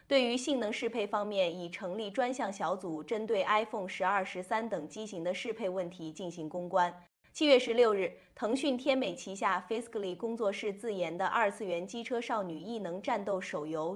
对于性能适配方面，已成立专项小组，针对 iPhone 12、13等机型的适配问题进行攻关。7月16日，腾讯天美旗下 Fiscally 工作室自研的二次元机车少女异能战斗手游